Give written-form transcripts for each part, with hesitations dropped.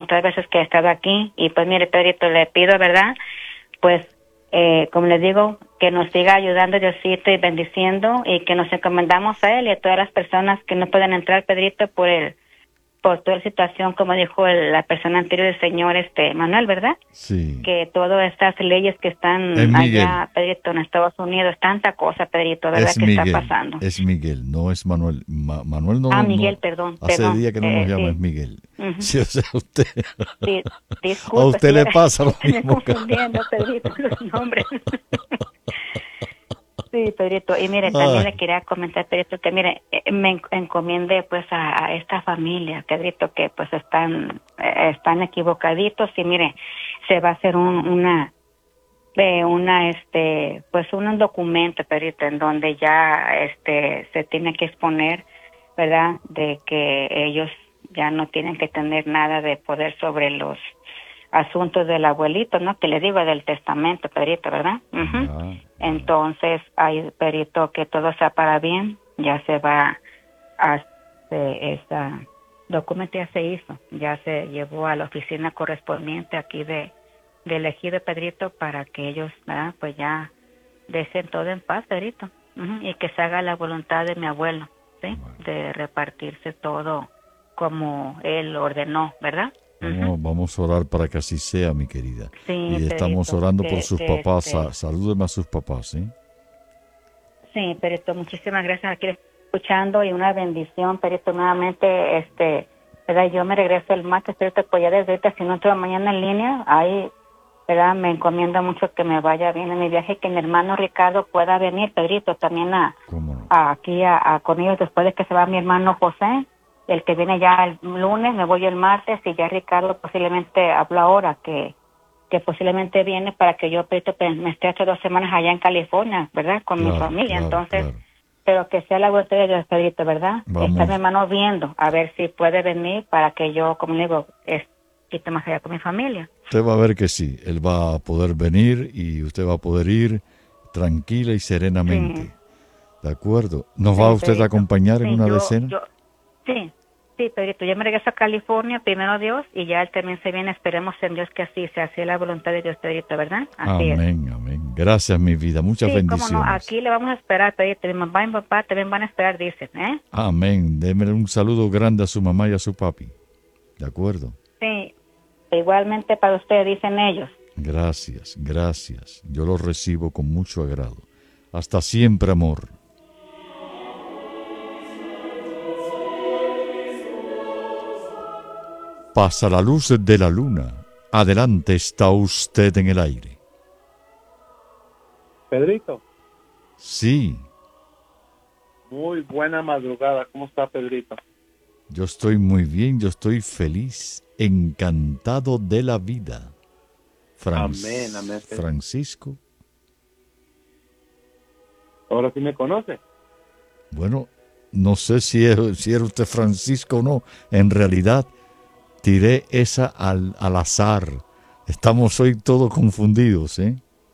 otras veces que he estado aquí. Y pues mire, Pedrito, le pido, ¿verdad? Pues, como les digo, que nos siga ayudando Diosito y bendiciendo, y que nos encomendamos a Él y a todas las personas que no pueden entrar, Pedrito, por toda la situación, como dijo la persona anterior, el señor Manuel, ¿verdad? Sí. Que todas estas leyes que están allá, Pedrito, en Estados Unidos, tanta cosa, Pedrito, ¿verdad? Que está pasando. Es Miguel, no es Manuel. Manuel no. Miguel, perdón. Hace días que no nos llama, sí. es Miguel. Uh-huh. Sí, o sea, usted. Sí, disculpe. A usted le pasa lo estoy mismo. confundiendo, Pedrito, los nombres. Sí, Pedrito, y mire, también le quería comentar, Pedrito, que mire, me encomiende pues a esta familia, Pedrito, que pues están equivocaditos, y mire, se va a hacer un documento, Pedrito, en donde ya se tiene que exponer, ¿verdad?, de que ellos ya no tienen que tener nada de poder sobre los asuntos del abuelito, ¿no? Que le digo del testamento, Pedrito, ¿verdad? Uh-huh. Entonces, hay, Pedrito, que todo sea para bien, ya se va a esa documento, ya se hizo, ya se llevó a la oficina correspondiente aquí del ejido, Pedrito, para que ellos, ¿verdad?, pues ya dejen todo en paz, Pedrito, uh-huh, y que se haga la voluntad de mi abuelo, ¿sí? De repartirse todo como él ordenó, ¿verdad? Vamos a orar para que así sea, mi querida. Sí, y estamos orando por sus papás. Salúdeme a sus papás, ¿sí? Sí, Perito, muchísimas gracias. Aquí escuchando, y una bendición, Perito, nuevamente, ¿verdad? Yo me regreso el martes, Perito, pues ya desde ahorita, si no entro mañana en línea, ahí, ¿verdad? Me encomienda mucho que me vaya bien en mi viaje, que mi hermano Ricardo pueda venir, Pedrito, también aquí con ellos, después de que se va mi hermano José. El que viene ya el lunes, me voy el martes, y ya Ricardo posiblemente habló ahora que posiblemente viene para que yo me esté hace 2 semanas allá en California, ¿verdad? Con mi familia. Entonces, pero que sea la voluntad de Dios, Pedrito, ¿verdad? Está mi hermano viendo, a ver si puede venir para que yo, como le digo, esté más allá con mi familia. Usted va a ver que sí, él va a poder venir y usted va a poder ir tranquila y serenamente. Sí. ¿De acuerdo? ¿Nos va usted a acompañar en una decena? Sí, Pedrito, yo me regreso a California, primero Dios, y ya él también se viene. Esperemos en Dios que así sea, así es la voluntad de Dios, Pedrito, ¿verdad? Así amén, amén. Gracias, mi vida, muchas bendiciones. Cómo no, aquí le vamos a esperar, Pedrito. Mi mamá y mi papá también van a esperar, dicen, ¿eh? Amén. Démele un saludo grande a su mamá y a su papi. ¿De acuerdo? Sí, igualmente para usted, dicen ellos. Gracias, gracias. Yo lo recibo con mucho agrado. Hasta siempre, amor. Pasa la luz de la luna. Adelante, está usted en el aire. Pedrito. Sí. Muy buena madrugada. ¿Cómo está, Pedrito? Yo estoy muy bien, yo estoy feliz, encantado de la vida. Amén, amén. Francisco. ¿Ahora sí me conoce? Bueno, no sé si era usted Francisco o no. En realidad, tiré esa al azar. Estamos hoy todos confundidos, ¿eh?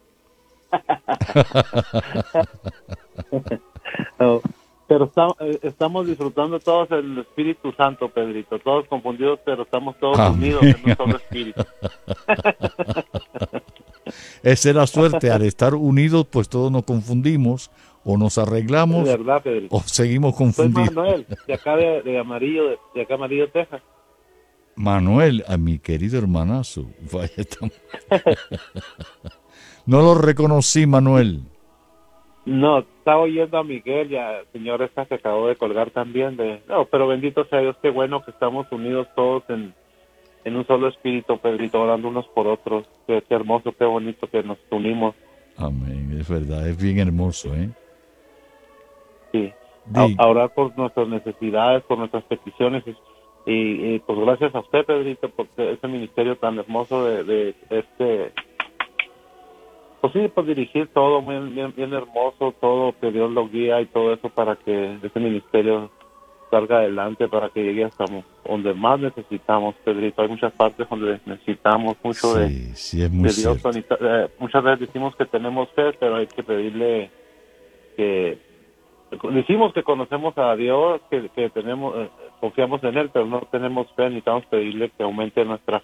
No, pero estamos disfrutando todos el Espíritu Santo, Pedrito. Todos confundidos, pero estamos todos unidos en un solo espíritu. Esa es la suerte. Al estar unidos, pues todos nos confundimos, o nos arreglamos, es verdad, Pedrito, o seguimos confundidos. Soy Manuel, de acá de Amarillo, Texas. Manuel, a mi querido hermanazo. Vaya, no lo reconocí, Manuel. No, estaba oyendo a Miguel, ya el señor esta que acabó de colgar también. No, pero bendito sea Dios, qué bueno que estamos unidos todos en un solo espíritu, Pedrito, orando unos por otros. Qué hermoso, qué bonito que nos unimos. Amén, es verdad, es bien hermoso, ¿eh? Sí, a orar por nuestras necesidades, por nuestras peticiones, y pues gracias a usted, Pedrito, por ese ministerio tan hermoso pues sí, pues dirigir todo bien hermoso, todo que Dios lo guía y todo eso para que ese ministerio salga adelante, para que llegue hasta donde más necesitamos, Pedrito. Hay muchas partes donde necesitamos mucho de Dios. Muchas veces decimos que tenemos fe, pero hay que pedirle que decimos que conocemos a Dios, que tenemos confiamos en Él, pero no tenemos fe. Necesitamos pedirle que aumente nuestra